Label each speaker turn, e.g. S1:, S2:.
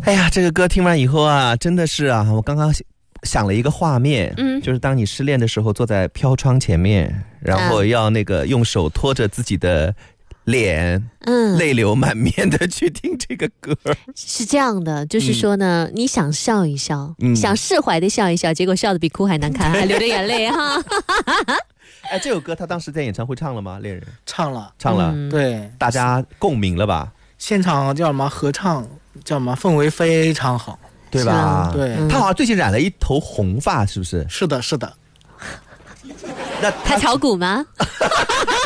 S1: 哎呀，这个歌听完以后啊，真的是啊，我刚刚想了一个画面，就是当你失恋的时候，坐在飘窗前面，然后要那个用手托着自己的脸，泪流满面的去听这个歌。
S2: 是这样的，就是说呢，你想笑一笑，想释怀的笑一笑，结果笑得比哭还难看，还流着眼泪哈。
S1: 哎，这首歌他当时在演唱会唱了吗？恋人
S3: 唱了，
S1: 对，大家共鸣了吧？
S3: 现场叫什么合唱，叫什么氛围非常好，
S1: 对吧？
S3: 对，
S1: 他好像最近染了一头红发，是不是？
S3: 是的，是的。
S1: 那
S2: 他炒股吗？